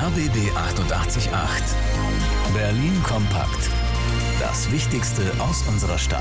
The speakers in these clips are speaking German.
RBB 888. Berlin kompakt. Das Wichtigste aus unserer Stadt.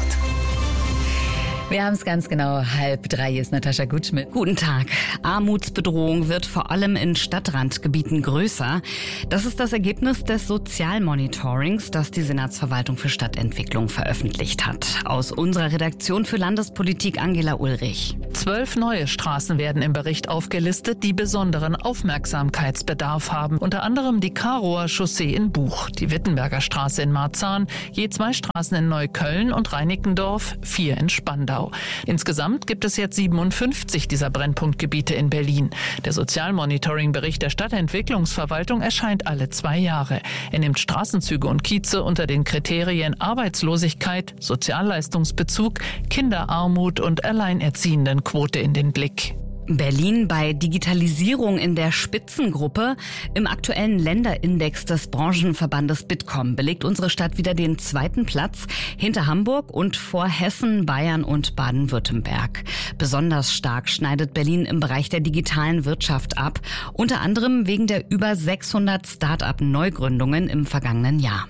Wir haben es ganz genau. 2:30 Hier ist Natascha Gutschmidt. Guten Tag. Armutsbedrohung wird vor allem in Stadtrandgebieten größer. Das ist das Ergebnis des Sozialmonitorings, das die Senatsverwaltung für Stadtentwicklung veröffentlicht hat. Aus unserer Redaktion für Landespolitik Angela Ulrich. 12 neue Straßen werden im Bericht aufgelistet, die besonderen Aufmerksamkeitsbedarf haben. Unter anderem die Karower Chaussee in Buch, die Wittenberger Straße in Marzahn, je 2 Straßen in Neukölln und Reinickendorf, 4 in Spandau. Insgesamt gibt es jetzt 57 dieser Brennpunktgebiete in Berlin. Der Sozialmonitoring-Bericht der Stadtentwicklungsverwaltung erscheint alle 2 Jahre. Er nimmt Straßenzüge und Kieze unter den Kriterien Arbeitslosigkeit, Sozialleistungsbezug, Kinderarmut und Alleinerziehendenquote in den Blick. Berlin bei Digitalisierung in der Spitzengruppe. Im aktuellen Länderindex des Branchenverbandes Bitkom belegt unsere Stadt wieder den 2. Platz hinter Hamburg und vor Hessen, Bayern und Baden-Württemberg. Besonders stark schneidet Berlin im Bereich der digitalen Wirtschaft ab, unter anderem wegen der über 600 Start-up-Neugründungen im vergangenen Jahr.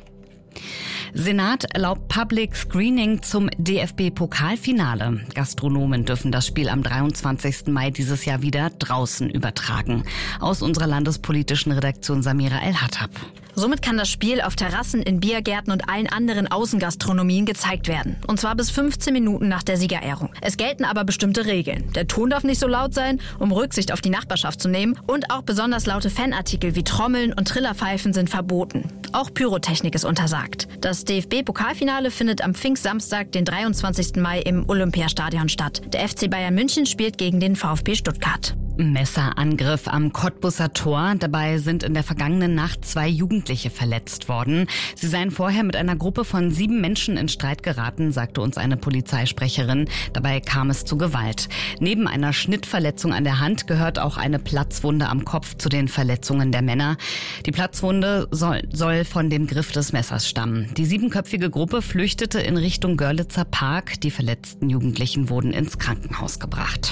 Senat erlaubt Public Screening zum DFB-Pokalfinale. Gastronomen dürfen das Spiel am 23. Mai dieses Jahr wieder draußen übertragen. Aus unserer landespolitischen Redaktion Samira El-Hattab. Somit kann das Spiel auf Terrassen, in Biergärten und allen anderen Außengastronomien gezeigt werden. Und zwar bis 15 Minuten nach der Siegerehrung. Es gelten aber bestimmte Regeln. Der Ton darf nicht so laut sein, um Rücksicht auf die Nachbarschaft zu nehmen. Und auch besonders laute Fanartikel wie Trommeln und Trillerpfeifen sind verboten. Auch Pyrotechnik ist untersagt. Das DFB-Pokalfinale findet am Pfingstsamstag, den 23. Mai im Olympiastadion statt. Der FC Bayern München spielt gegen den VfB Stuttgart. Messerangriff am Cottbusser Tor. Dabei sind in der vergangenen Nacht 2 Jugendliche verletzt worden. Sie seien vorher mit einer Gruppe von 7 Menschen in Streit geraten, sagte uns eine Polizeisprecherin. Dabei kam es zu Gewalt. Neben einer Schnittverletzung an der Hand gehört auch eine Platzwunde am Kopf zu den Verletzungen der Männer. Die Platzwunde soll von dem Griff des Messers stammen. Die 7-köpfige Gruppe flüchtete in Richtung Görlitzer Park. Die verletzten Jugendlichen wurden ins Krankenhaus gebracht.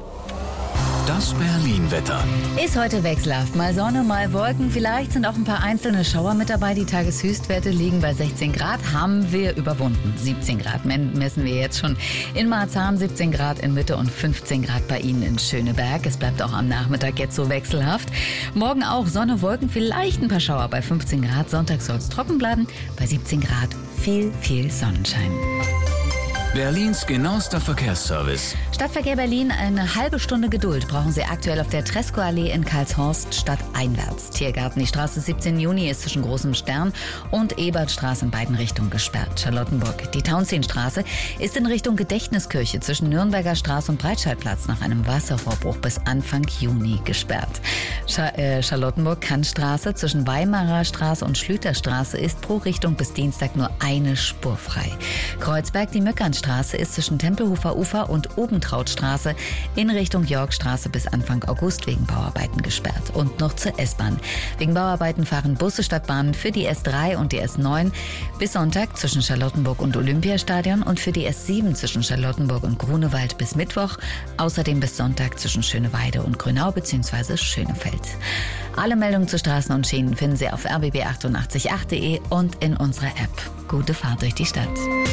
Das Berlin-Wetter. Ist heute wechselhaft. Mal Sonne, mal Wolken. Vielleicht sind auch ein paar einzelne Schauer mit dabei. Die Tageshöchstwerte liegen bei 16 Grad. Haben wir überwunden. 17 Grad messen wir jetzt schon in Marzahn, 17 Grad in Mitte und 15 Grad bei Ihnen in Schöneberg. Es bleibt auch am Nachmittag jetzt so wechselhaft. Morgen auch Sonne, Wolken, vielleicht ein paar Schauer bei 15 Grad. Sonntag soll es trocken bleiben. Bei 17 Grad viel Sonnenschein. Berlins genauester Verkehrsservice. Stadtverkehr Berlin, eine halbe Stunde Geduld brauchen Sie aktuell auf der Treskoallee in Karlshorst stadteinwärts. Tiergarten, die Straße 17 Juni ist zwischen Großem Stern und Ebertstraße in beiden Richtungen gesperrt. Charlottenburg, die Tauentzienstraße ist in Richtung Gedächtniskirche zwischen Nürnberger Straße und Breitscheidplatz nach einem Wasserrohrbruch bis Anfang Juni gesperrt. Charlottenburg-Kantstraße zwischen Weimarer Straße und Schlüterstraße ist pro Richtung bis Dienstag nur eine Spur frei. Kreuzberg, die Möckernstraße ist zwischen Tempelhofer Ufer und Obentrautstraße in Richtung Yorkstraße bis Anfang August wegen Bauarbeiten gesperrt. Und noch zur S-Bahn. Wegen Bauarbeiten fahren Busse statt Bahnen für die S3 und die S9 bis Sonntag zwischen Charlottenburg und Olympiastadion und für die S7 zwischen Charlottenburg und Grunewald bis Mittwoch. Außerdem bis Sonntag zwischen Schöneweide und Grünau bzw. Schönefeld. Alle Meldungen zu Straßen und Schienen finden Sie auf rbb888.de und in unserer App. Gute Fahrt durch die Stadt.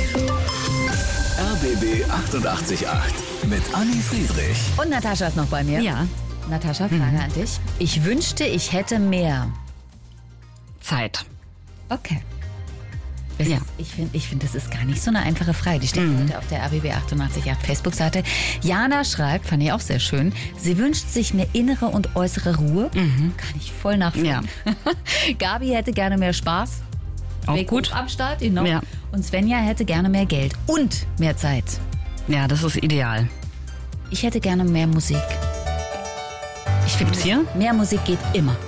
RBB 888 mit Anni Friedrich. Und Natascha ist noch bei mir. Ja. Natascha, Frage an dich. Ich wünschte, ich hätte mehr Zeit. Okay. Ja. Ich finde, das ist gar nicht so eine einfache Frage. Die steht heute auf der RBB 888 Facebook-Seite. Jana schreibt, fand ich auch sehr schön, sie wünscht sich mehr innere und äußere Ruhe. Kann ich voll nachvollziehen. Ja. Gabi hätte gerne mehr Spaß. Auch gut. Am Start, genau. Ja. Und Svenja hätte gerne mehr Geld und mehr Zeit. Ja, das ist ideal. Ich hätte gerne mehr Musik. Ich finde, mehr Musik geht immer.